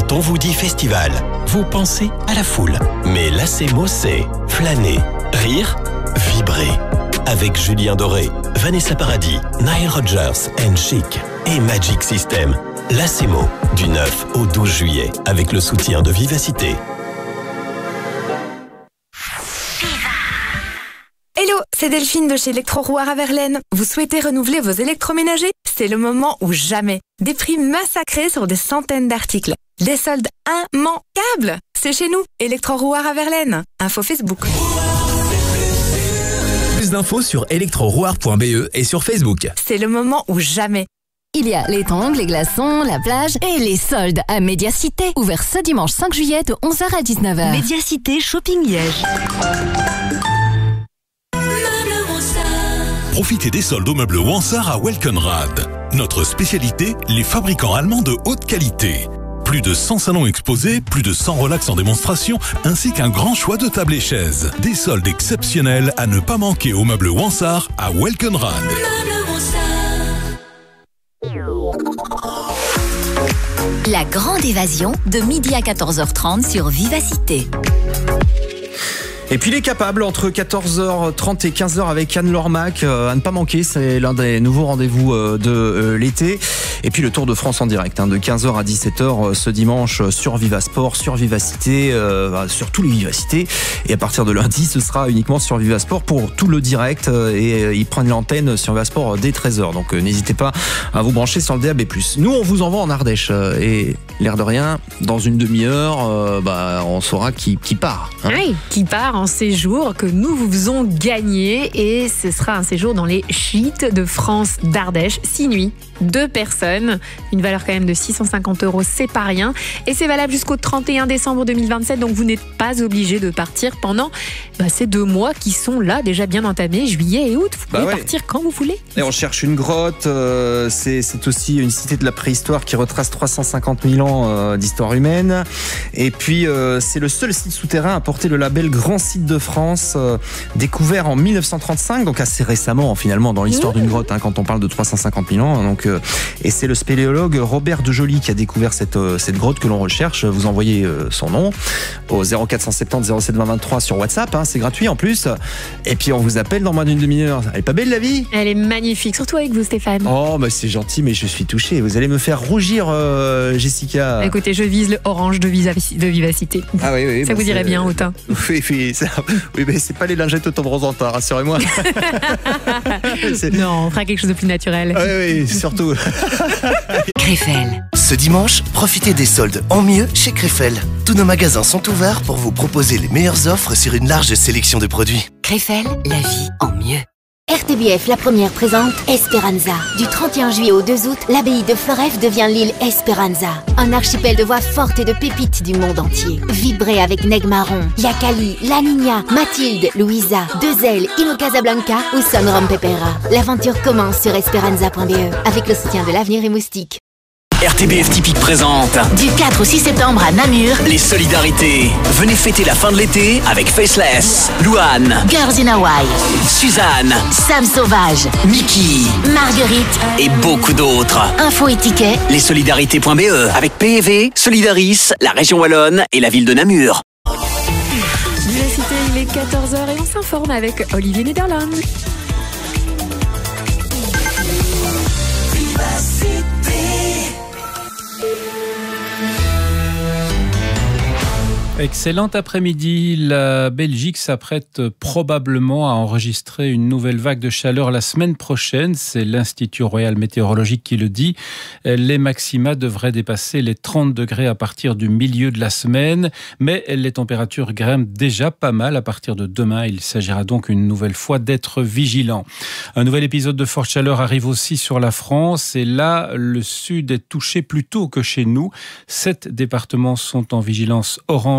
Quand on vous dit festival, vous pensez à la foule. Mais l'ACMO, c'est flâner, rire, vibrer. Avec Julien Doré, Vanessa Paradis, Nile Rodgers and Chic et Magic System. L'ACMO, du 9 au 12 juillet, avec le soutien de Vivacité. Hello, c'est Delphine de chez Electro-Rouart à Verlaine. Vous souhaitez renouveler vos électroménagers ? C'est le moment ou jamais. Des prix massacrés sur des centaines d'articles. Des soldes immanquables. C'est chez nous, Electro-Rouart à Verlaine. Info Facebook. Plus d'infos sur electrorouart.be et sur Facebook. C'est le moment ou jamais. Il y a les tongs, les glaçons, la plage et les soldes à Médiacité. Ouvert ce dimanche 5 juillet de 11h à 19h. Médiacité Shopping Liège. Profitez des soldes aux meubles Wansart à Welkenrad. Notre spécialité, les fabricants allemands de haute qualité. Plus de 100 salons exposés, plus de 100 relax en démonstration, ainsi qu'un grand choix de tables et chaises. Des soldes exceptionnels à ne pas manquer aux meubles Wansart à Welkenrad. La grande évasion de midi à 14h30 sur Vivacité. Et puis les Capables entre 14h30 et 15h avec Anne Lormac à ne pas manquer, c'est l'un des nouveaux rendez-vous de l'été. Et puis le Tour de France en direct de 15h à 17h ce dimanche sur Vivasport, sur Vivacité, sur tous les Vivacités. Et à partir de lundi, ce sera uniquement sur Vivasport pour tout le direct et ils prennent l'antenne sur Vivasport dès 13h. Donc n'hésitez pas à vous brancher sur le DAB+. Nous, on vous envoie en Ardèche et l'air de rien, dans une demi-heure, on saura qui part. Oui, qui part en séjour que nous vous faisons gagner et ce sera un séjour dans les Gîtes de France d'Ardèche, 6 nuits, 2 personnes, une valeur quand même de 650 €, c'est pas rien et c'est valable jusqu'au 31 décembre 2027, donc vous n'êtes pas obligé de partir pendant ces 2 mois qui sont là déjà bien entamés, juillet et août, vous pouvez partir quand vous voulez. Et on cherche une grotte, c'est aussi une cité de la préhistoire qui retrace 350 000 ans d'histoire humaine et puis c'est le seul site souterrain à porter le label Grand Site de France, découvert en 1935, donc assez récemment finalement dans l'histoire d'une grotte quand on parle de 350 000 ans. Donc, et c'est le spéléologue Robert de Joly qui a découvert cette grotte que l'on recherche. Vous envoyez son nom au 0470 07 20 23 sur WhatsApp, c'est gratuit en plus. Et puis on vous appelle dans moins d'une demi-heure. Elle est pas belle la vie ? Elle est magnifique, surtout avec vous Stéphane. Oh c'est gentil, mais je suis touché. Vous allez me faire rougir, Jessica. Écoutez, je vise le orange de Vivacité. Ah oui, ça vous irait bien au teint. Oui, mais c'est pas les lingettes au tendre rosantin, rassurez-moi. Non, on fera quelque chose de plus naturel. Oui, surtout. Krefel. Ce dimanche, profitez des soldes en mieux chez Krefel. Tous nos magasins sont ouverts pour vous proposer les meilleures offres sur une large sélection de produits. Krefel, la vie en mieux. RTBF, la première, présente Esperanza. Du 31 juillet au 2 août, l'abbaye de Floreffe devient l'île Esperanza. Un archipel de voix fortes et de pépites du monde entier. Vibrez avec Neg Marron, Yakali, La Niña, Mathilde, Louisa, Dezel, Ino Casablanca ou Son Rom Pepera. L'aventure commence sur esperanza.be avec le soutien de l'Avenir et Moustique. RTBF Typique présente Du 4 au 6 septembre à Namur, les solidarités. Venez fêter la fin de l'été avec Faceless, Louane, Girls in Hawaii, Suzanne, Sam Sauvage, Mickey Marguerite et beaucoup d'autres. Info et tickets, Lessolidarités.be avec PEV, Solidaris, la région Wallonne et la ville de Namur. Vivacité, il est 14h et on s'informe avec Olivier Nederland. Excellent après-midi. La Belgique s'apprête probablement à enregistrer une nouvelle vague de chaleur la semaine prochaine. C'est l'Institut Royal Météorologique qui le dit. Les maxima devraient dépasser les 30 degrés à partir du milieu de la semaine. Mais les températures grimpent déjà pas mal à partir de demain. Il s'agira donc une nouvelle fois d'être vigilant. Un nouvel épisode de forte chaleur arrive aussi sur la France. Et là, le sud est touché plus tôt que chez nous. 7 départements sont en vigilance orange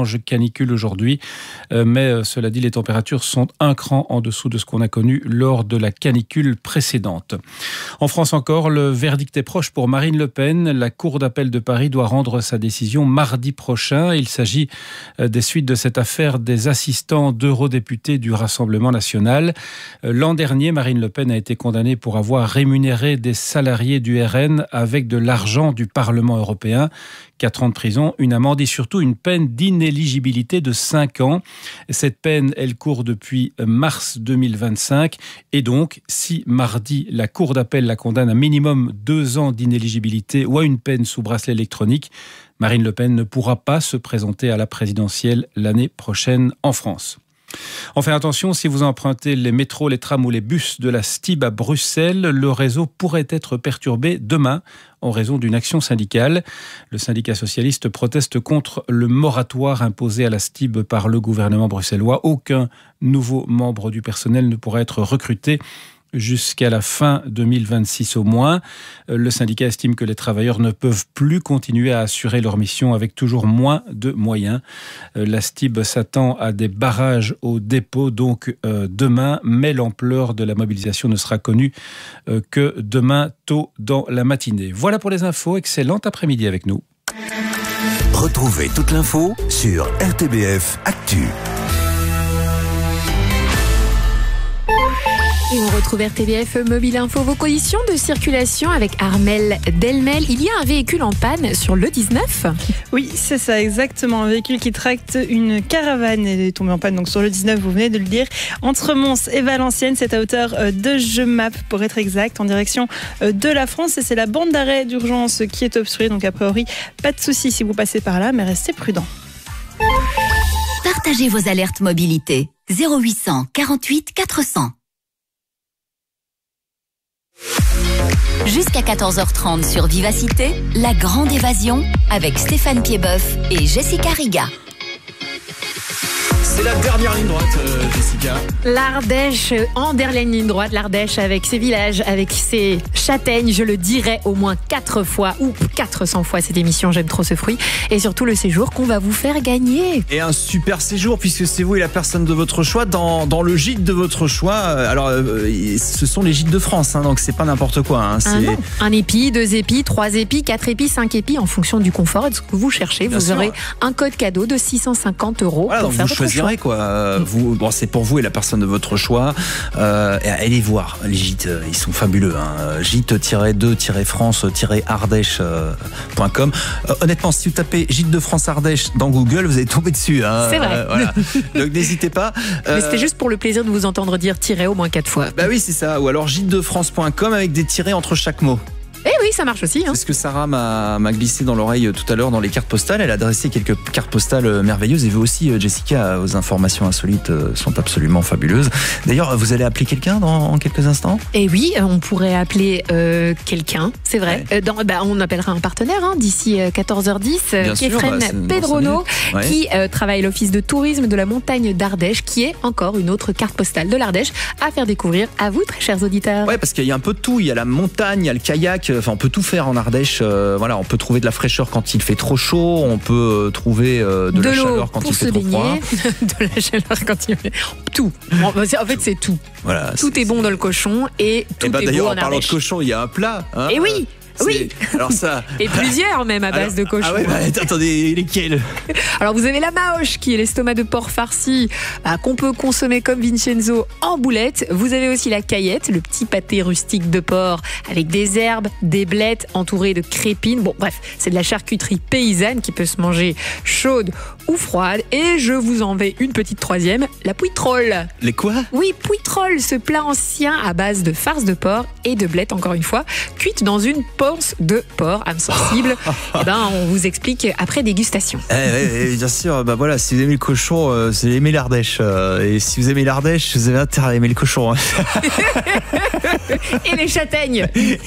étrange canicule aujourd'hui. Mais cela dit, les températures sont un cran en dessous de ce qu'on a connu lors de la canicule précédente. En France encore, le verdict est proche pour Marine Le Pen. La Cour d'appel de Paris doit rendre sa décision mardi prochain. Il s'agit des suites de cette affaire des assistants d'eurodéputés du Rassemblement national. L'an dernier, Marine Le Pen a été condamnée pour avoir rémunéré des salariés du RN avec de l'argent du Parlement européen. 4 ans de prison, une amende et surtout une peine d'inéligibilité de 5 ans. Cette peine, elle court depuis mars 2025. Et donc, si mardi, la Cour d'appel la condamne à minimum 2 ans d'inéligibilité ou à une peine sous bracelet électronique, Marine Le Pen ne pourra pas se présenter à la présidentielle l'année prochaine en France. Enfin, attention, si vous empruntez les métros, les trams ou les bus de la STIB à Bruxelles, le réseau pourrait être perturbé demain en raison d'une action syndicale. Le syndicat socialiste proteste contre le moratoire imposé à la STIB par le gouvernement bruxellois. Aucun nouveau membre du personnel ne pourra être recruté jusqu'à la fin 2026 au moins. Le syndicat estime que les travailleurs ne peuvent plus continuer à assurer leur mission avec toujours moins de moyens. La STIB s'attend à des barrages au dépôt donc demain, mais l'ampleur de la mobilisation ne sera connue que demain tôt dans la matinée. Voilà pour les infos. Excellent après-midi avec nous. Retrouvez toute l'info sur RTBF Actu. Et on retrouve RTBF Mobile Info, vos conditions de circulation avec Armel Delmel. Il y a un véhicule en panne sur le 19 ? Oui, c'est ça, exactement. Un véhicule qui tracte une caravane. Elle est tombée en panne donc sur le 19, vous venez de le dire. Entre Mons et Valenciennes, c'est à hauteur de Jemap, pour être exact, en direction de la France. Et c'est la bande d'arrêt d'urgence qui est obstruée. Donc a priori, pas de souci si vous passez par là, mais restez prudents. Partagez vos alertes mobilité. 0800 48 400. Jusqu'à 14h30 sur Vivacité, la grande évasion avec Stéphane Piedboeuf et Jessica Riga. C'est la dernière ligne droite, Jessica. L'Ardèche, en dernière ligne droite, l'Ardèche avec ses villages, avec ses châtaignes, je le dirai au moins 4 fois ou 400 fois cette émission, j'aime trop ce fruit. Et surtout le séjour qu'on va vous faire gagner. Et un super séjour puisque c'est vous et la personne de votre choix dans le gîte de votre choix. Alors, ce sont les gîtes de France, hein, donc c'est pas n'importe quoi. Hein, c'est... non. 1 épi, 2 épis, 3 épis, 4 épis, 5 épis, en fonction du confort et de ce que vous cherchez. Bien vous sûr. Aurez un code cadeau de 650 € voilà, pour faire votre choix. Quoi. Bon, c'est pour vous et la personne de votre choix. Allez voir les gîtes, ils sont fabuleux. Hein. gîte-de-france-ardèche.com. Honnêtement, si vous tapez gîte de France Ardèche dans Google, vous allez tomber dessus. Hein. C'est vrai. Voilà. Donc n'hésitez pas. Mais c'était juste pour le plaisir de vous entendre dire tiret au moins 4 fois. Bah oui, c'est ça. Ou alors gîte-de-france.com avec des tirets entre chaque mot. Eh oui, ça marche aussi. Hein. C'est ce que Sarah m'a glissé dans l'oreille tout à l'heure dans les cartes postales. Elle a dressé quelques cartes postales merveilleuses. Et vous aussi, Jessica, vos informations insolites sont absolument fabuleuses. D'ailleurs, vous allez appeler quelqu'un dans quelques instants ? Eh oui, on pourrait appeler quelqu'un, c'est vrai. Ouais. On appellera un partenaire d'ici 14h10. Kefren Pedrono, qui travaille à l'Office de tourisme de la montagne d'Ardèche, qui est encore une autre carte postale de l'Ardèche à faire découvrir à vous, très chers auditeurs. Ouais, parce qu'il y a un peu de tout. Il y a la montagne, il y a le kayak. Enfin, on peut tout faire en Ardèche. Voilà, on peut trouver de la fraîcheur quand il fait trop chaud. On peut trouver de la chaleur quand il fait trop froid. De la chaleur quand il fait tout. En fait, c'est tout. Voilà, tout est bon dans le cochon et tout est beau en Ardèche. D'ailleurs, en parlant de cochon, il y a un plat. Hein, et oui. Oui. Alors ça. Et plusieurs même à base de cochon. Ah ouais, attendez, lesquels ? Alors vous avez la maoche qui est l'estomac de porc farci qu'on peut consommer comme Vincenzo en boulettes. Vous avez aussi la caillette, le petit pâté rustique de porc avec des herbes, des blettes entourées de crépines. Bon bref, c'est de la charcuterie paysanne qui peut se manger chaude ou froide. Et je vous en vais une petite troisième, la pouille-trolle. Les quoi ? Oui, pouille-trolle, ce plat ancien à base de farce de porc et de blettes encore une fois, cuite dans une de porc, âme sensible. On vous explique après dégustation. Bien sûr, voilà, si vous aimez le cochon, vous aimez l'Ardèche. Et si vous aimez l'Ardèche, vous avez intérêt à aimer le cochon. Et les châtaignes.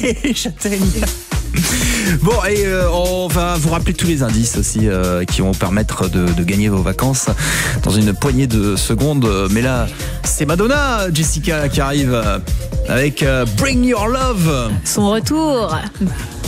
Bon, et on va vous rappeler tous les indices aussi qui vont vous permettre de gagner vos vacances dans une poignée de secondes. Mais là, c'est Madonna, Jessica, qui arrive avec Bring Your Love. Son retour.